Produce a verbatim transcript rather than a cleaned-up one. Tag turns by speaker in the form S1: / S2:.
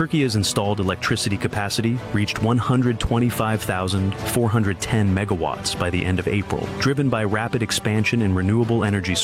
S1: Turkey's installed electricity capacity reached one hundred twenty-five thousand four hundred ten megawatts by the end of April, driven by rapid expansion in renewable energy